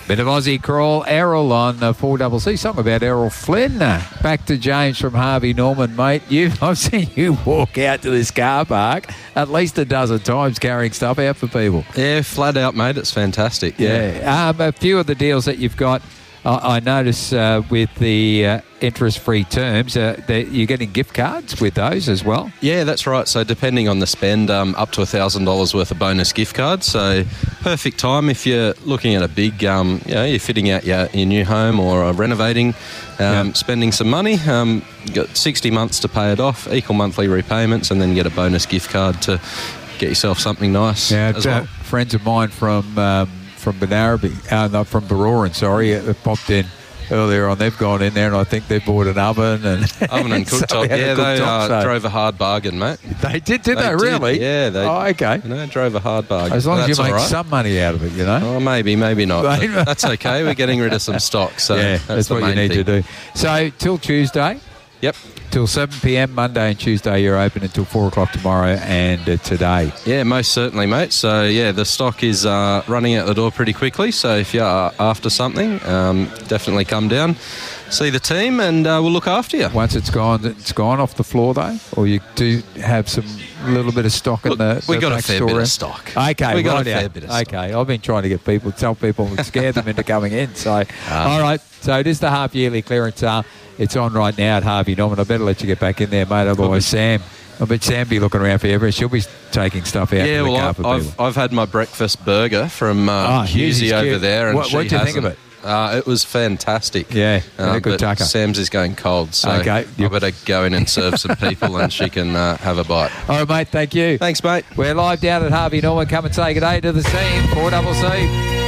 Bit of Aussie crawl, Errol on 4CC. Song about Errol Flynn. Back to James from Harvey Norman, mate. I've seen you walk out to this car park at least a dozen times carrying stuff out for people. Yeah, flat out, mate. It's fantastic. Yeah. A few of the deals that you've got, I notice with the interest-free terms, that you're getting gift cards with those as well. Yeah, that's right. So depending on the spend, up to $1,000 worth of bonus gift cards. So perfect time if you're looking at a big, you're fitting out your new home or renovating, spending some money. You've got 60 months to pay it off, equal monthly repayments, and then get a bonus gift card to get yourself something nice as well. Friends of mine from Benarabi, not from Baroran, sorry, popped in earlier on. They've gone in there and I think they bought an oven and cooktop. Yeah, they drove a hard bargain, mate. They did they really? Yeah. Okay. Drove a hard bargain. As long as you make some money out of it, Oh, maybe not. That's okay. We're getting rid of some stock. So yeah, that's what you need to do. So till Tuesday. Yep. Till 7 p.m. Monday and Tuesday you're open until 4 o'clock tomorrow and today. Yeah, most certainly, mate. So, yeah, the stock is running out the door pretty quickly. So if you're after something, definitely come down, see the team, and we'll look after you. Once it's gone off the floor, though? Or you do have some little bit of stock in the we got a fair bit of stock. Okay, we got a fair bit of stock. Okay, I've been trying to get tell people and scare them into coming in. So, all right. So it is the half-yearly clearance sale. It's on right now at Harvey Norman. I better let you get back in there, mate. Otherwise, I bet Sam be looking around for you. She'll be taking stuff out. Yeah, I've had my breakfast burger from Husey over there. And what did you think of it? It was fantastic. Yeah, good tucker. Sam's is going cold, so I better go in and serve some people and she can have a bite. All right, mate. Thank you. Thanks, mate. We're live down at Harvey Norman. Come and say good day to the team. 4CC.